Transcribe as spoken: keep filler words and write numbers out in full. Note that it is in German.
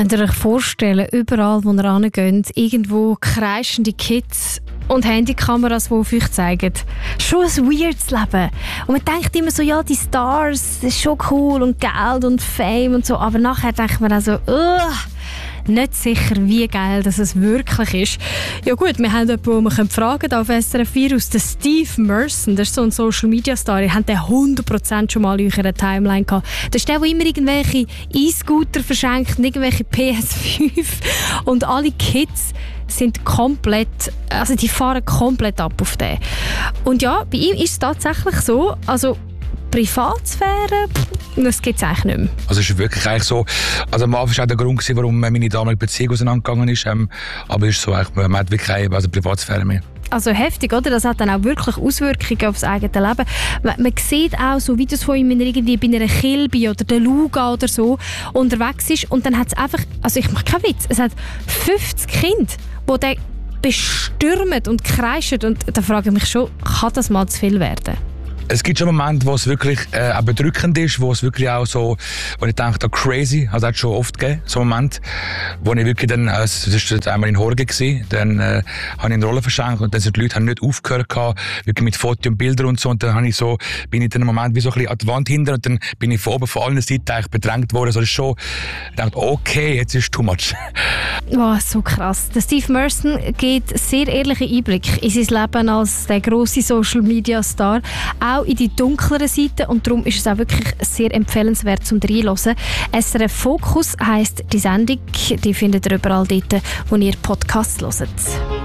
Könnt ihr euch vorstellen, überall, wo ihr hingeht, irgendwo kreischende Kids und Handykameras, die auf euch zeigen. Schon ein weirdes Leben. Und man denkt immer so, ja, die Stars, das ist schon cool und Geld und Fame und so, aber nachher denkt man auch so, ugh, nicht sicher, wie geil das es wirklich ist. Ja gut, wir haben jemanden, den wir fragen können, auf S R F vier aus, der Steve Merson, das ist so ein Social-Media-Star, ihr habt den hundert Prozent schon mal in eurer Timeline gehabt. Das ist der, der immer irgendwelche E-Scooter verschenkt, irgendwelche P S fünf und alle Kids sind komplett, also die fahren komplett ab auf den. Und ja, bei ihm ist es tatsächlich so, also Privatsphäre, das gibt es eigentlich nicht mehr. Also es ist wirklich eigentlich so, also am Anfang war auch der Grund, warum meine damalige Beziehung auseinandergegangen ist, ähm, aber es ist so, eigentlich, man hat wirklich keine also Privatsphäre mehr. Also heftig, oder? Das hat dann auch wirklich Auswirkungen auf das eigene Leben. Man, man sieht auch so Videos von ihm, wenn er irgendwie bei einer Kilby oder der Luga oder so unterwegs ist und dann hat es einfach, also ich mache keinen Witz, es hat fünfzig Kinder, die den bestürmen und kreischen und da frage ich mich schon, kann das mal zu viel werden? Es gibt schon Momente, wo es wirklich äh, auch bedrückend ist, wo es wirklich auch so, wo ich denke, crazy, also hat es schon oft gegeben, so Momente, wo ich wirklich dann, äh, das war einmal in Horgen gewesen, dann äh, habe ich eine Rolle verschenkt und dann sind die Leute haben nicht aufgehört gehabt, wirklich mit Fotos und Bildern und so und dann habe ich so, bin ich dann im Moment wie so ein bisschen an die Wand hinter und dann bin ich von oben von allen Seiten eigentlich bedrängt worden, also das ist schon, ich dachte, okay, jetzt ist too much. Oh, so krass. Der Steve Merson gibt sehr ehrliche Einblick in sein Leben als der grosse Social-Media-Star, auch in die dunkleren Seiten und darum ist es auch wirklich sehr empfehlenswert zum reinhören. S R F Fokus heisst die Sendung, die findet ihr überall dort, wo ihr Podcasts hört.